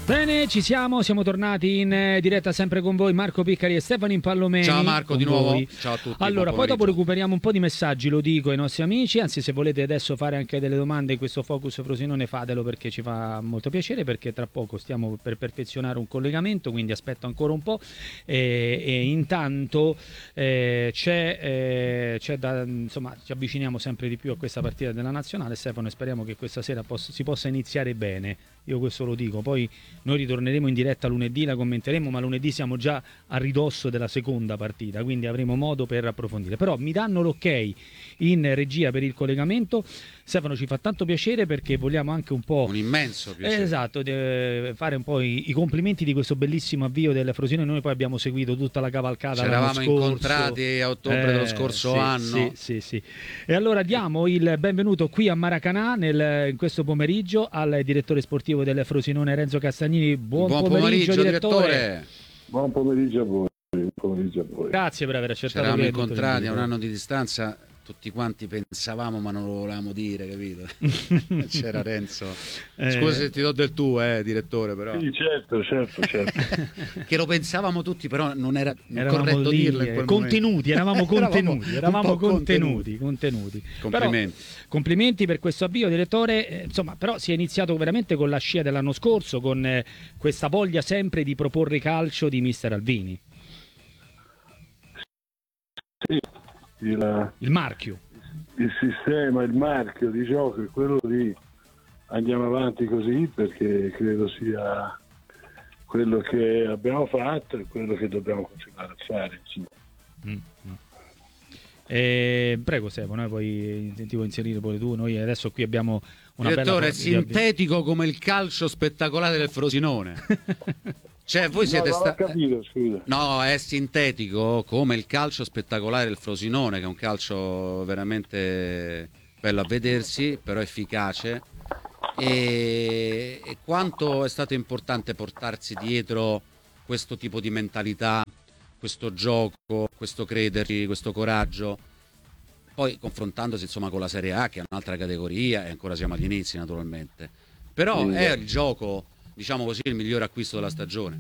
Bene, siamo tornati in diretta sempre con voi, Marco Piccari e Stefano Impallomeni. Ciao Marco, di nuovo. Ciao a tutti. Allora, poi dopo recuperiamo un po' di messaggi, lo dico ai nostri amici, anzi se volete adesso fare anche delle domande in questo Focus Frosinone fatelo perché ci fa molto piacere, perché tra poco stiamo per perfezionare un collegamento, quindi aspetto ancora un po'. E intanto c'è da, insomma, ci avviciniamo sempre di più a questa partita della Nazionale, Stefano, e speriamo che questa sera si possa iniziare bene. Io questo lo dico, poi noi ritorneremo in diretta lunedì, la commenteremo, ma lunedì siamo già a ridosso della seconda partita, quindi avremo modo per approfondire. Però mi danno l'ok in regia per il collegamento. Stefano, ci fa tanto piacere perché vogliamo anche un po'... Un immenso piacere. Esatto, fare un po' i complimenti di questo bellissimo avvio del Frosinone. Noi poi abbiamo seguito tutta la cavalcata. Ci eravamo incontrati a ottobre dello scorso anno. Sì. E allora diamo il benvenuto qui a Maracanã in questo pomeriggio al direttore sportivo del Frosinone, Renzo Castagnini. Buon pomeriggio, direttore. Buon pomeriggio a voi. Grazie per aver accettato. Ci eravamo incontrati a un anno di distanza. Tutti quanti pensavamo, ma non lo volevamo dire, capito? C'era Renzo. Scusa se ti do del tu, direttore, però. Sì, certo. Che lo pensavamo tutti, però non era lì, corretto dirlo in quel contenuti, eravamo contenuti. Complimenti. Però, complimenti per questo avvio, direttore. Insomma, però si è iniziato veramente con la scia dell'anno scorso, con questa voglia sempre di proporre calcio di mister Alvini. Sì. Il marchio, il sistema, il marchio di gioco è quello di andiamo avanti così, perché credo sia quello che abbiamo fatto e quello che dobbiamo continuare a fare. Prego Stefano, poi ti vuoi inserire pure tu. Noi adesso qui abbiamo una direttore, bella sintetico come il calcio spettacolare del Frosinone. Cioè voi siete capito, scusa. No, è sintetico come il calcio spettacolare del Frosinone, che è un calcio veramente bello a vedersi, però efficace. E quanto è stato importante portarsi dietro questo tipo di mentalità, questo gioco, questo crederci, questo coraggio, poi confrontandosi insomma con la Serie A, che è un'altra categoria, e ancora siamo agli inizi naturalmente, però è il gioco, diciamo così, il migliore acquisto della stagione.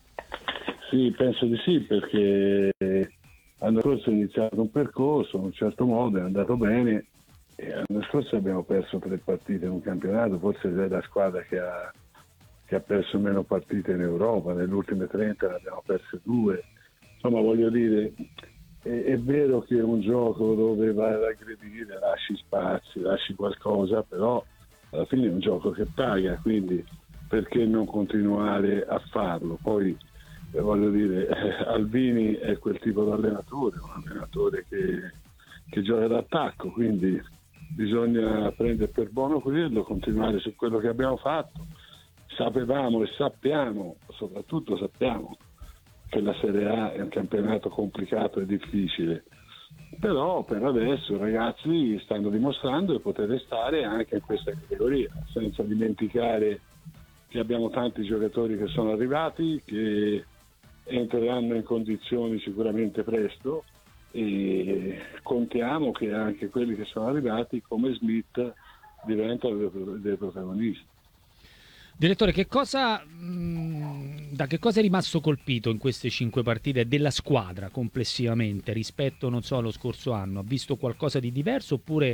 Sì, penso di sì, perché l'anno scorso è iniziato un percorso, in un certo modo è andato bene, e l'anno scorso abbiamo perso 3 partite in un campionato, forse è la squadra che ha perso meno partite in Europa, nelle ultime 30 ne abbiamo perse 2. Insomma, voglio dire, è vero che è un gioco dove vai ad aggredire, lasci spazi, lasci qualcosa, però alla fine è un gioco che paga, quindi perché non continuare a farlo? Poi voglio dire, Alvini è quel tipo di allenatore, un allenatore che gioca d'attacco, quindi bisogna prendere per buono quello, continuare su quello che abbiamo fatto. Sapevamo e sappiamo, soprattutto sappiamo, che la Serie A è un campionato complicato e difficile, però per adesso i ragazzi stanno dimostrando di poter stare anche in questa categoria, senza dimenticare che abbiamo tanti giocatori che sono arrivati, che entreranno in condizioni sicuramente presto, e contiamo che anche quelli che sono arrivati come Smith diventano dei protagonisti. Direttore, da che cosa è rimasto colpito in queste 5 partite della squadra complessivamente rispetto, non so, allo scorso anno? Ha visto qualcosa di diverso oppure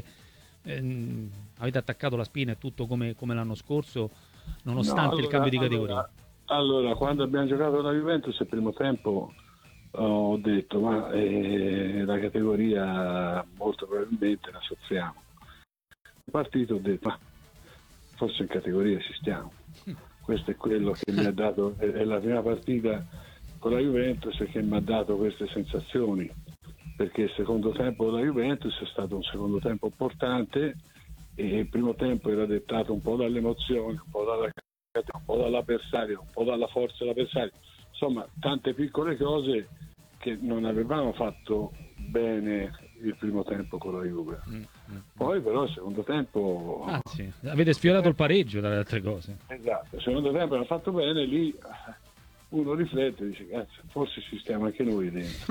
avete attaccato la spina e tutto come l'anno scorso, nonostante il cambio di categoria? Allora, quando abbiamo giocato la Juventus il primo tempo ho detto ma la categoria molto probabilmente la soffriamo. Il partito ho detto ma forse in categoria ci stiamo. Questo è quello che mi ha dato, è la prima partita con la Juventus che mi ha dato queste sensazioni, perché il secondo tempo della Juventus è stato un secondo tempo importante e il primo tempo era dettato un po' dalle emozioni, un po' dall'avversario, un po' dalla forza dell'avversario, insomma tante piccole cose che non avevamo fatto bene il primo tempo con la Juve. Poi però il secondo tempo avete sfiorato il pareggio dalle altre cose. Esatto, il secondo tempo l'ha fatto bene, lì uno riflette e dice cazzo, forse ci stiamo anche noi dentro.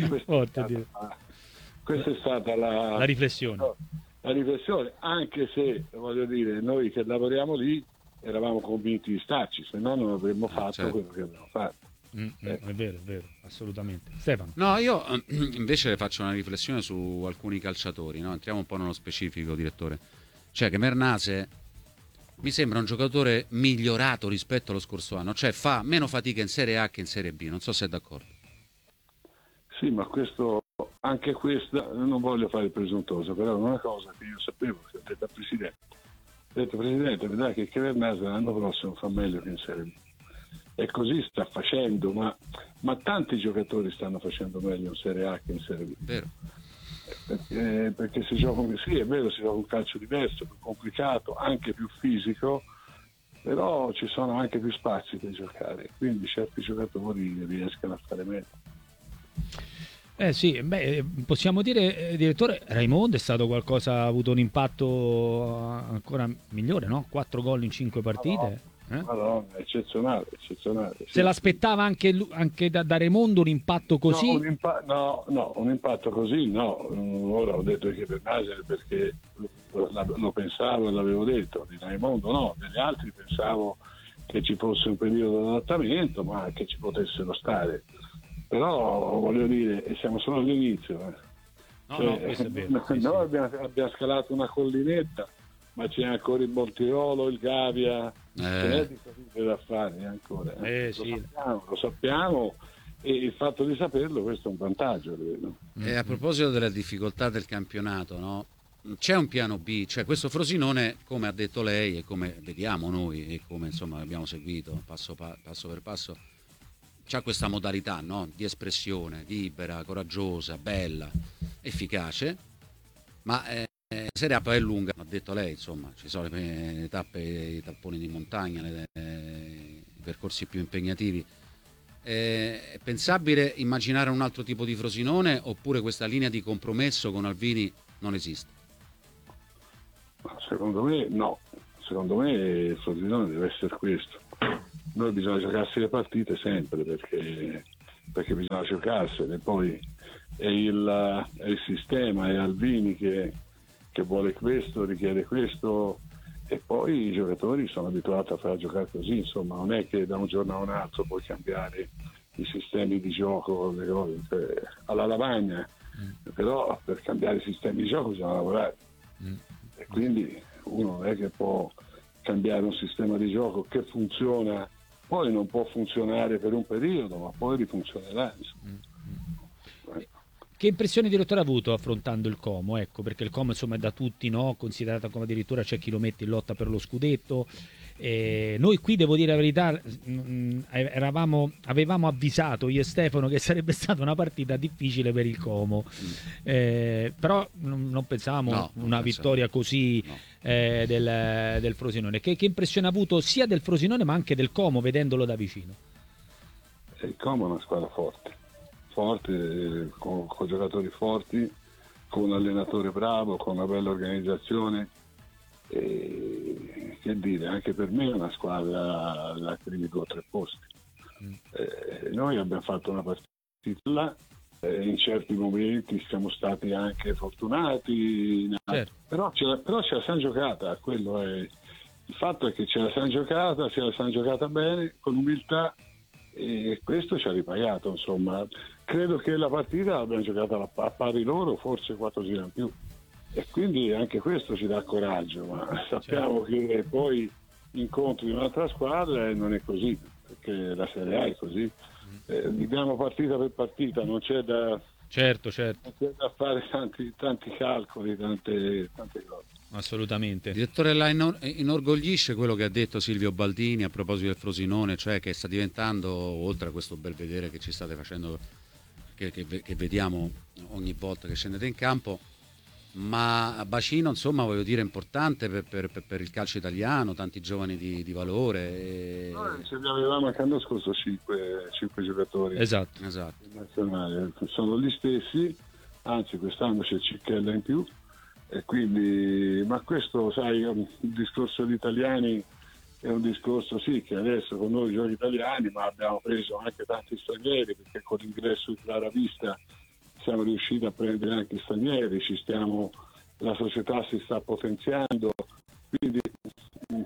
Questa è stata la riflessione. La riflessione, anche se voglio dire, noi che lavoriamo lì eravamo convinti di starci, se no non avremmo fatto certo. quello che abbiamo fatto. È vero, assolutamente. Stefano. No, io invece faccio una riflessione su alcuni calciatori, no? Entriamo un po' nello specifico, direttore. Cioè che Mernase mi sembra un giocatore migliorato rispetto allo scorso anno, cioè fa meno fatica in Serie A che in Serie B, non so se è d'accordo. Sì, ma anche questa, non voglio fare il presuntuoso, però è una cosa che io sapevo, che ho detto al Presidente. Ho detto, Presidente, vedrai che Vernase l'anno prossimo fa meglio che in Serie B. E così sta facendo, ma tanti giocatori stanno facendo meglio in Serie A che in Serie B. Vero. Perché si gioca, sì, è vero, si gioca un calcio diverso, più complicato, anche più fisico, però ci sono anche più spazi per giocare, quindi certi giocatori riescono a fare meglio. Sì, possiamo dire, direttore, Raimondo è stato qualcosa, ha avuto un impatto ancora migliore, no? 4 gol in 5 partite. Madonna, eccezionale. Se l'aspettava anche da Raimondo un impatto così? No, un impatto così no. Ora ho detto che per Nasser perché lo pensavo e l'avevo detto, di Raimondo no, degli altri pensavo che ci fosse un periodo di adattamento, ma che ci potessero stare. Però voglio dire, siamo solo all'inizio. No, questo è vero. Noi abbiamo scalato una collinetta, ma c'è ancora il Montiolo, il Gavia, ce n'è di cose da fare ancora. Lo sappiamo e il fatto di saperlo, questo è un vantaggio, credo. E a proposito delle difficoltà del campionato, no? C'è un piano B, cioè questo Frosinone, come ha detto lei e come vediamo noi e come insomma abbiamo seguito passo per passo, c'ha questa modalità, no? Di espressione libera, coraggiosa, bella, efficace, ma la Serie A poi è lunga, ha detto lei, insomma, ci sono le tappe, i tapponi di montagna, i percorsi più impegnativi. È pensabile immaginare un altro tipo di Frosinone oppure questa linea di compromesso con Alvini non esiste? Secondo me no, secondo me il Frosinone deve essere questo. Noi bisogna giocarsi le partite sempre perché bisogna giocarsele, poi è il sistema, è Alvini che vuole questo, richiede questo e poi i giocatori sono abituati a far giocare così, insomma non è che da un giorno a un altro puoi cambiare i sistemi di gioco, le cose, alla lavagna, però per cambiare i sistemi di gioco bisogna lavorare e quindi uno non è che può cambiare un sistema di gioco che funziona, poi non può funzionare per un periodo, ma poi rifunzionerà. Che impressione, direttore, ha avuto affrontando il Como? Ecco, perché il Como insomma è da tutti, no? Considerata come addirittura c'è chi lo mette in lotta per lo scudetto. Noi qui, devo dire la verità, avevamo avvisato io e Stefano che sarebbe stata una partita difficile per il Como, però non pensavamo una vittoria così del Frosinone. Che impressione ha avuto sia del Frosinone ma anche del Como vedendolo da vicino? Il Como è una squadra forte, con giocatori forti, con un allenatore bravo, con una bella organizzazione. E, che dire, anche per me è una squadra da critico 3 posti. Noi abbiamo fatto una partita là, in certi momenti siamo stati anche fortunati, certo. però ce la siamo giocata, quello è il fatto, è che ce la siamo giocata bene, con umiltà, e questo ci ha ripagato, insomma. Credo che la partita l'abbiamo giocata a pari loro, forse 4 giri in più, e quindi anche questo ci dà coraggio, ma sappiamo che poi incontri un'altra squadra e non è così, perché la Serie A è così. Viviamo partita per partita, non c'è da certo. Non c'è da fare tanti calcoli, tante cose. Assolutamente. Direttore, la inorgoglisce quello che ha detto Silvio Baldini a proposito del Frosinone, cioè che sta diventando, oltre a questo bel vedere che ci state facendo, che vediamo ogni volta che scendete in campo, ma bacino, insomma, voglio dire, importante per il calcio italiano, tanti giovani di valore. Noi ce ne avevamo anche l'anno scorso 5 giocatori. Esatto. Nazionali. Sono gli stessi, anzi quest'anno c'è Cicchella in più, e quindi, ma questo, sai, il discorso degli italiani è un discorso, sì, che adesso con noi giochi italiani, ma abbiamo preso anche tanti stranieri, perché con l'ingresso di Clara Vista siamo riusciti a prendere anche stranieri, la società si sta potenziando, quindi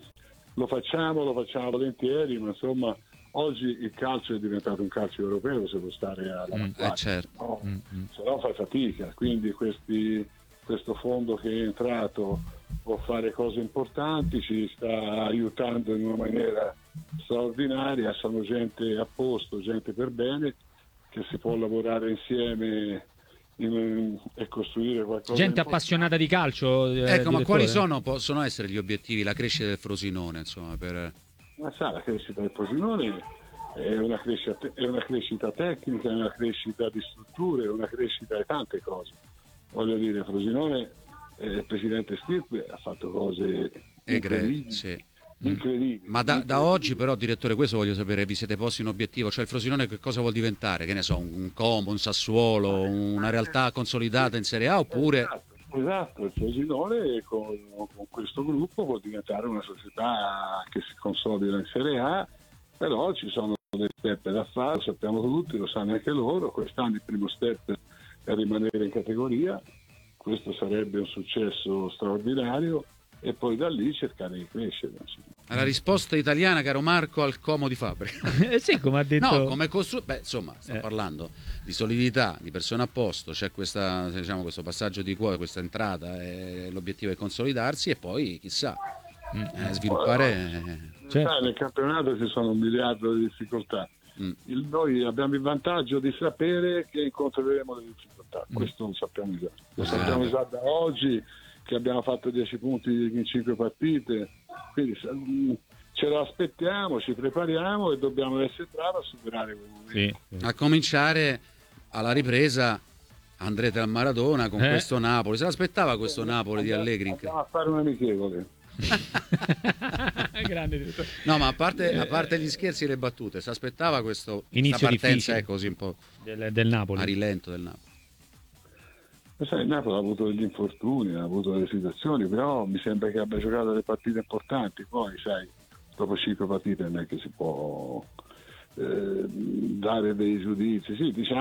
lo facciamo volentieri, ma insomma oggi il calcio è diventato un calcio europeo, se vuoi stare alla certo. no? Se no fai fatica, quindi questo fondo che è entrato può fare cose importanti, ci sta aiutando in una maniera straordinaria, sono gente a posto, gente per bene, che si può lavorare insieme e costruire qualcosa. Gente appassionata di calcio. Ecco, ma quali direttore? possono essere gli obiettivi, la crescita del Frosinone, insomma, per... Ma sa, la crescita del Frosinone è una crescita tecnica, è una crescita di strutture, è una crescita di tante cose. Voglio dire, Frosinone, il presidente Stirpe ha fatto cose incredibili. Sì. Incredibili. Ma da oggi però, direttore, questo voglio sapere, vi siete posti un obiettivo? Cioè il Frosinone che cosa vuol diventare? Che ne so, un Como, un Sassuolo, una realtà consolidata in Serie A, oppure... Esatto, il Frosinone con questo gruppo può diventare una società che si consolida in Serie A, però ci sono dei step da fare, lo sappiamo tutti, lo sanno anche loro. Quest'anno il primo step è rimanere in categoria, questo sarebbe un successo straordinario, e poi da lì cercare di crescere. La risposta italiana, caro Marco, al Como di Fabbrica. Sì, come ha detto. No, come insomma, sto parlando di solidità, di persone a posto, c'è questo passaggio di quota, questa entrata, l'obiettivo è consolidarsi e poi chissà, sviluppare. Certo. Nel campionato ci sono 1 miliardo di difficoltà. Noi abbiamo il vantaggio di sapere che incontreremo le difficoltà, questo lo sappiamo già. Lo sappiamo già da oggi, che abbiamo fatto 10 punti in 5 partite, quindi ce lo aspettiamo, ci prepariamo e dobbiamo essere bravi a superare quel momento. Sì. A cominciare alla ripresa andrete al Maradona con questo Napoli. Se l'aspettava questo Napoli di Allegri? Andiamo a fare un amichevole. Grande direttore. No, ma a parte gli scherzi e le battute, si aspettava questa Inizio partenza difficile così un po' del Napoli. a rilento del Napoli. Sai, il Napoli ha avuto degli infortuni, ha avuto delle situazioni, però mi sembra che abbia giocato delle partite importanti. Poi, sai, dopo 5 partite non è che si può dare dei giudizi. Sì, diciamo